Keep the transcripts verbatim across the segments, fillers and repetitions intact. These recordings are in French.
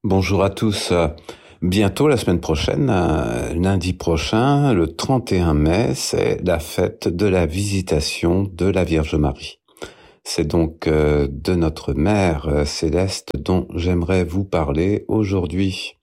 Bonjour à tous. Euh, Bientôt, la semaine prochaine, euh, lundi prochain, le trente et un mai, c'est la fête de la Visitation de la Vierge Marie. C'est donc euh, de notre Mère euh, céleste dont j'aimerais vous parler aujourd'hui.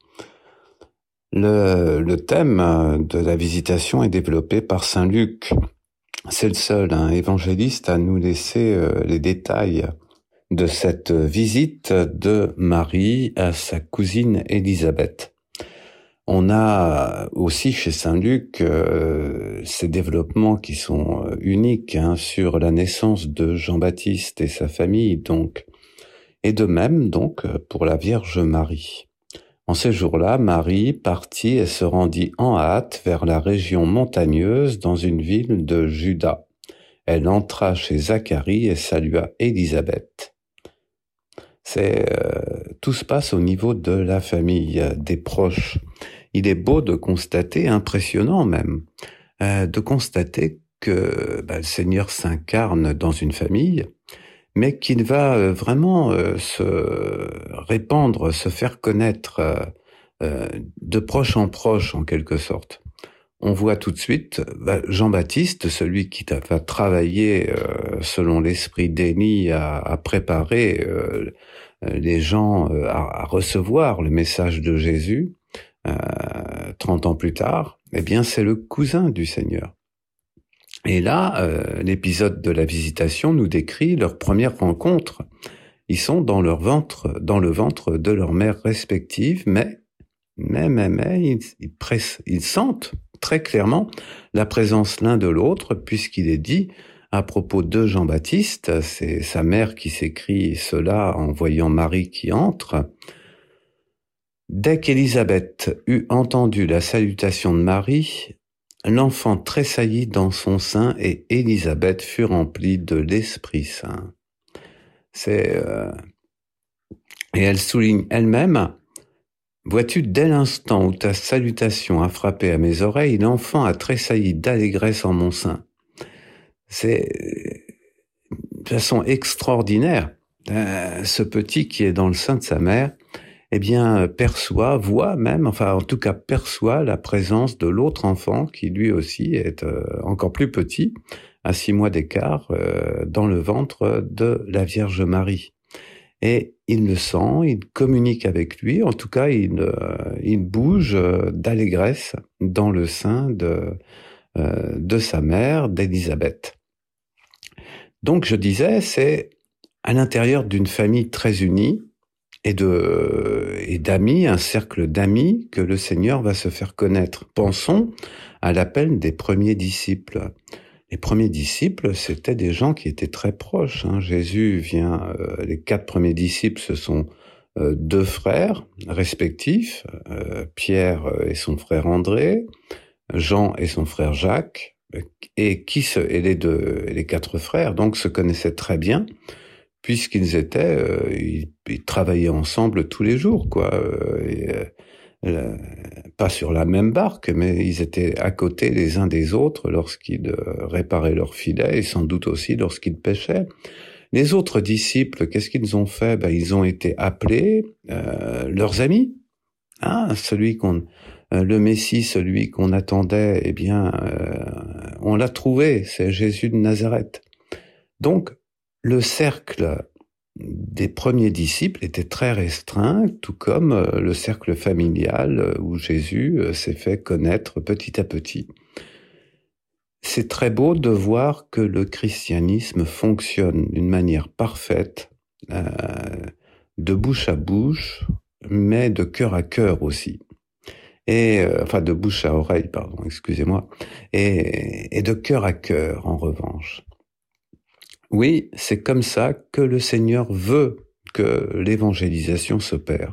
Le, le thème de la Visitation est développé par saint Luc. C'est le seul hein, évangéliste à nous laisser euh, les détails de cette visite de Marie à sa cousine Élisabeth. On a aussi chez saint Luc euh, ces développements qui sont uniques hein, sur la naissance de Jean-Baptiste et sa famille, donc, et de même donc pour la Vierge Marie. En ces jours-là, Marie partit et se rendit en hâte vers la région montagneuse dans une ville de Juda. Elle entra chez Zacharie et salua Élisabeth. C'est euh, tout se passe au niveau de la famille, des proches. Il est beau de constater, impressionnant même, euh, de constater que bah, le Seigneur s'incarne dans une famille, mais qu'il va euh, vraiment euh, se répandre, se faire connaître euh, euh, de proche en proche en quelque sorte. On voit tout de suite bah, Jean-Baptiste, celui qui va travailler euh, selon l'esprit d'Élie à, à préparer euh, les gens euh, à, à recevoir le message de Jésus. Euh, trente ans plus tard, eh bien c'est le cousin du Seigneur. Et là, euh, l'épisode de la Visitation nous décrit leur première rencontre. Ils sont dans leur ventre, dans le ventre de leur mère respective, mais, mais, mais, mais, ils, ils, pressent, ils sentent très clairement la présence l'un de l'autre, puisqu'il est dit à propos de Jean-Baptiste, c'est sa mère qui s'écrit cela en voyant Marie qui entre. Dès qu'Élisabeth eut entendu la salutation de Marie, l'enfant tressaillit dans son sein et Élisabeth fut remplie de l'Esprit Saint. C'est euh... et elle souligne elle-même, vois-tu, dès l'instant où ta salutation a frappé à mes oreilles, l'enfant a tressailli d'allégresse en mon sein. C'est de façon extraordinaire. Euh, ce petit qui est dans le sein de sa mère, eh bien, perçoit, voit même, enfin, en tout cas, perçoit la présence de l'autre enfant qui, lui aussi, est euh, encore plus petit, à six mois d'écart, euh, dans le ventre de la Vierge Marie. Et il le sent, il communique avec lui, en tout cas, il, euh, il bouge d'allégresse dans le sein de, euh, de sa mère, d'Élisabeth. Donc, je disais, c'est à l'intérieur d'une famille très unie, et de et d'amis, un cercle d'amis que le Seigneur va se faire connaître. Pensons à l'appel des premiers disciples. Les premiers disciples, c'était des gens qui étaient très proches. Hein. Jésus vient, euh, les quatre premiers disciples, ce sont euh, deux frères respectifs, euh, Pierre et son frère André, Jean et son frère Jacques, et qui se, et les deux, et les quatre frères, donc se connaissaient très bien, puisqu'ils étaient, euh, ils, ils travaillaient ensemble tous les jours, quoi. Euh, et, euh, pas sur la même barque, mais ils étaient à côté les uns des autres lorsqu'ils euh, réparaient leurs filets et sans doute aussi lorsqu'ils pêchaient. Les autres disciples, qu'est-ce qu'ils ont fait? Ben, ils ont été appelés euh, leurs amis. Ah, celui qu'on, euh, le Messie, celui qu'on attendait, eh bien, euh, on l'a trouvé, c'est Jésus de Nazareth. Donc, le cercle des premiers disciples était très restreint, tout comme le cercle familial où Jésus s'est fait connaître petit à petit. C'est très beau de voir que le christianisme fonctionne d'une manière parfaite, euh, de bouche à bouche, mais de cœur à cœur aussi. Et euh, enfin de bouche à oreille, pardon, excusez-moi, et, et de cœur à cœur en revanche. Oui, c'est comme ça que le Seigneur veut que l'évangélisation s'opère.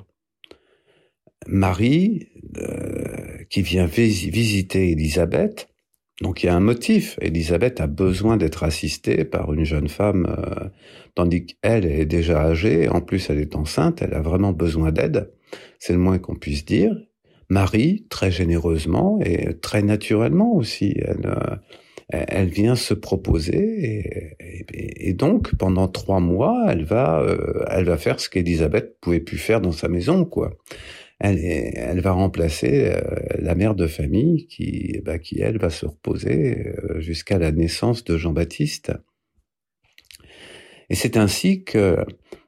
Marie, euh, qui vient vis- visiter Élisabeth, donc il y a un motif. Élisabeth a besoin d'être assistée par une jeune femme, euh, tandis qu'elle est déjà âgée, en plus elle est enceinte, elle a vraiment besoin d'aide, c'est le moins qu'on puisse dire. Marie, très généreusement et très naturellement aussi, elle... Euh, elle vient se proposer et, et, et donc pendant trois mois, elle va, euh, elle va faire ce qu'Élisabeth pouvait plus faire dans sa maison, quoi. Elle, elle va remplacer euh, la mère de famille qui, bah, qui elle va se reposer euh, jusqu'à la naissance de Jean-Baptiste. Et c'est ainsi que